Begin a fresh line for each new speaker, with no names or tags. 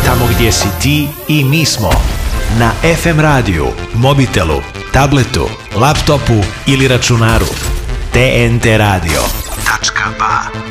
Tamo gdje si ti i mi smo. Na FM radiju, mobitelu, tabletu, laptopu ili računaru. TNT Radio. .ba